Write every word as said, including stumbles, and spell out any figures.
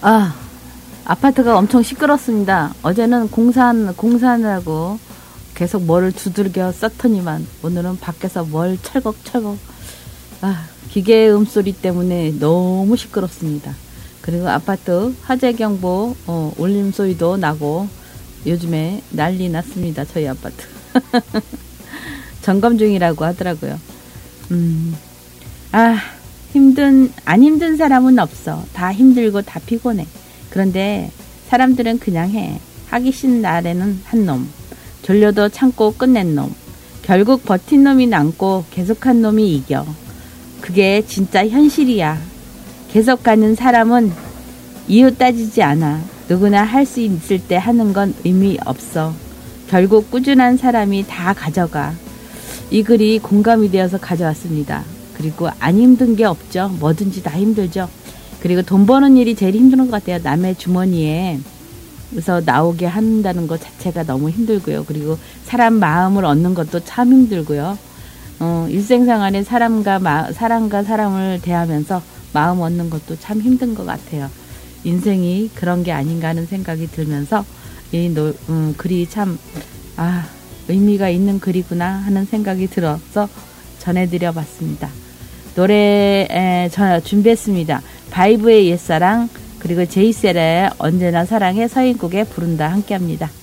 아, 아파트가 엄청 시끄럽습니다. 어제는 공산, 공산하고 계속 뭐를 두들겨 썼더니만 오늘은 밖에서 뭘 철걱철걱. 아, 기계 음소리 때문에 너무 시끄럽습니다. 그리고 아파트 화재경보 어, 울림소리도 나고 요즘에 난리 났습니다. 저희 아파트. 점검 중이라고 하더라고요. 음, 아, 힘든, 안 힘든 사람은 없어. 다 힘들고 다 피곤해. 그런데 사람들은 그냥 해. 하기 싫은 날에는 한 놈. 졸려도 참고 끝낸 놈. 결국 버틴 놈이 남고 계속한 놈이 이겨. 그게 진짜 현실이야. 계속 가는 사람은 이유 따지지 않아. 누구나 할 수 있을 때 하는 건 의미 없어. 결국 꾸준한 사람이 다 가져가. 이 글이 공감이 되어서 가져왔습니다. 그리고 안 힘든 게 없죠. 뭐든지 다 힘들죠. 그리고 돈 버는 일이 제일 힘든 것 같아요. 남의 주머니에 그래서 나오게 한다는 것 자체가 너무 힘들고요. 그리고 사람 마음을 얻는 것도 참 힘들고요. 어, 일생생활에 사람과 마, 사람과 사람을 대하면서 마음 얻는 것도 참 힘든 것 같아요. 인생이 그런 게 아닌가 하는 생각이 들면서 이 노, 음, 글이 참 아, 의미가 있는 글이구나 하는 생각이 들어서 전해드려 봤습니다. 노래 에, 저 준비했습니다. 바이브의 옛사랑 그리고 제이셀의 언제나 사랑해 서인국에 부른다 함께합니다.